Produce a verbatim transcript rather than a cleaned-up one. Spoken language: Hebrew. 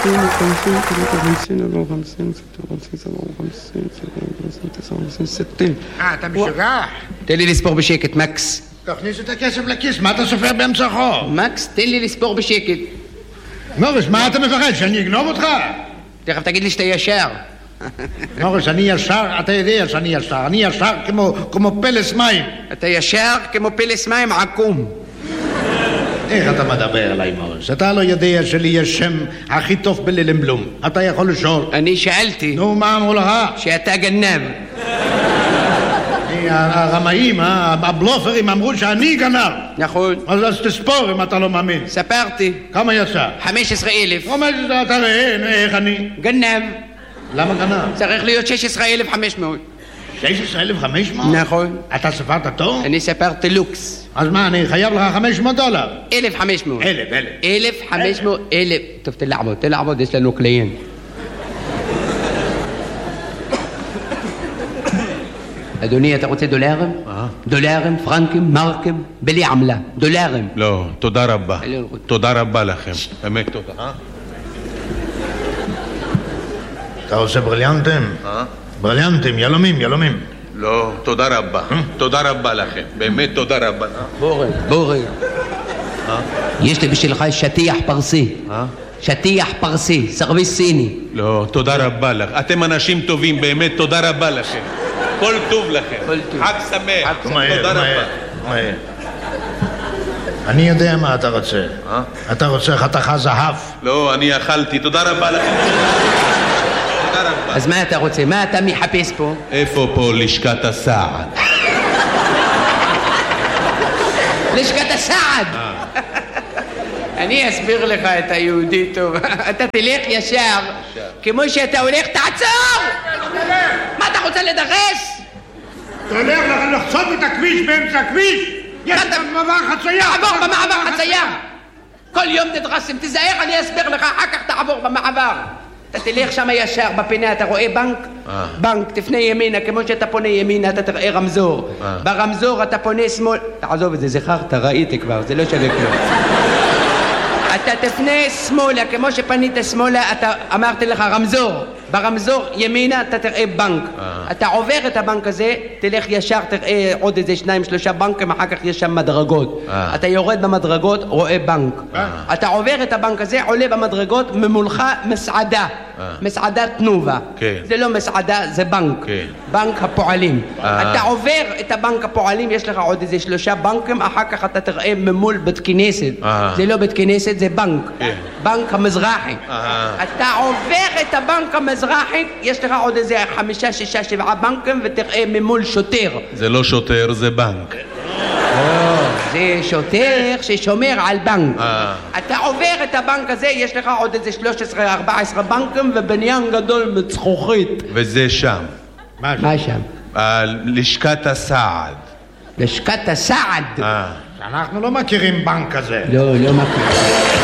חמישים, חמישים, חמישים, לא חמישים, חמישים, חמישים, חמישים, סטין. אה, אתה משוגע? תן לי לספור בשקט, מקס. תכניס את הכסף לכיס, מה אתה סופר באמצע החור? מקס, תן לי לספור בשקט. מוריס, מה אתה מפחד, שאני אגנוב אותך? תכף תגיד לי שאתה ישר. מוריס, אני ישר, אתה יודע שאני ישר, אני ישר כמו, כמו פלס מים. אתה ישר כמו פלס מים עקום. איך אתה מדבר עליי, מוריס? אתה לא יודע שלי יש שם הכי טוב בלילמבלום. אתה יכול לשאול. אני שאלתי. נו, מה אמרו לך? שאתה גנב. הרמאים, הבלופרים אמרו שאני גנב. נכון. אז תספור אם אתה לא מאמין. ספרתי. כמה יצא? חמישה עשר אלף. חמש עשרה, אתה ראה, איך אני? גנב. למה גנב? צריך להיות שש עשרה אלף וחמש מאות. שש עשרה אלף וחמש מאות? נכון. אתה ספרת טוב? אני ספרתי לוקס. אז מה, אני חייב לך חמש מאות דולר? אלף וחמש מאות. אלף, אלף. אלף וחמש מאות, אלף. טוב, תלעבוד, תלעבוד, יש לנו קליינט. אדוני, אתה רוצה דולרים? אה? דולרים, פרנקים, מרקים, בלי עמלה. דולרים. לא, תודה רבה. תודה רבה לכם. באמת תודה. אה? אתה עושה בריליאנטים? אה? בריליאנטים, ילומים, ילומים. לא, תודה רבה. תודה רבה לכם. באמת תודה רבה. בורג, בורג. יש לי בשבילך שטיח פרסי. אה? שטיח פרסי, סרוויס סיני. לא, תודה רבה לך. אתם אנשים טובים, באמת תודה רבה לכם. כל טוב לכם. כל טוב. חג שמח. תודה רבה. אני יודע מה אתה רוצה. אה? אתה רוצה חתיכה זהב. לא, אני אכלתי. תודה רבה לכם. תודה רבה. אז מה אתה רוצה? מה אתה מחפש פה? איפה פה לשכת הסעד? לשכת הסעד! אני אסביר לך את היהודי טוב. אתה תלך ישר, כמו שאתה הולך, תעצור! מה אתה רוצה לדרס? תלך לחצות את הכביש באמצע הכביש! יש במעבר חצייה! תעבור במעבר חצייה! כל יום תדרסים, תיזהר, אני אסביר לך, אחר כך תעבור במעבר. אתה תלך שם ישר בפינה, אתה רואה בנק? בנק, תפנה ימינה, כמו שאתה פונה ימינה, אתה תראה רמזור. ברמזור אתה פונה שמאל... תעזוב את זה, זכרת, ראיתי כבר, זה לא שווה כלום. אתה תפנה שמאלה, כמו שפנית שמאלה, אתה אמרתי לך רמזור. ברמזור ימינה אתה תראה בנק. אתה עובר את הבנק הזה, תלך ישר, תראה עוד איזה שניים, שלושה בנקים, אחר כך יש שם מדרגות. אתה יורד במדרגות, רואה בנק. אתה עובר את הבנק הזה, עולה במדרגות, ממולך מסעדה. מסעדת תנובה. זה לא מסעדה, זה בנק. בנק הפועלים. אתה עובר את הבנק הפועלים, יש לך עוד איזה שלושה בנקים, אחר כך אתה תראה ממול בית כנסת. זה לא בית כנסת, זה בנק. בנק המזרחי. אתה עובר את הבנק המזרחי, יש לך עוד איזה חמישה, שישה, שבעה בנקים, ותראה ממול שוטר. זה לא שוטר, זה בנק. זה שוטר ששומר על בנק. אתה עובר את הבנק הזה, יש לך עוד איזה שלוש עשרה, ארבע עשרה בנקים ובניין גדול מצחוכית. וזה שם. מה שם? לשכת הסעד. לשכת הסעד? אנחנו לא מכירים בנק כזה. לא, לא מכירים.